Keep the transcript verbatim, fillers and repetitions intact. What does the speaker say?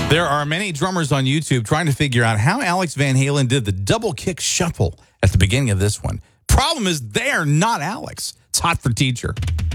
There are many drummers on YouTube trying to figure out how Alex Van Halen did the double kick shuffle at the beginning of this one. Problem is, they're not Alex. It's hot for teacher.